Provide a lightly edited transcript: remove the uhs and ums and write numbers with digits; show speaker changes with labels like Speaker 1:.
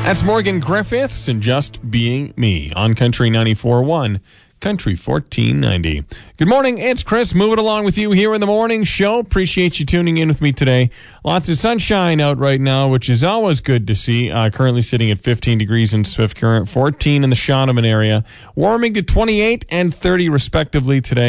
Speaker 1: That's Morgan Griffiths and Just Being Me on Country 94.1, Country 1490. Good morning, it's Chris moving along with you here in the morning show. Appreciate you tuning in with me today. Lots of sunshine out right now, which is always good to see. Currently sitting at 15 degrees in Swift Current, 14 in the Shaunavon area. Warming to 28 and 30 respectively today.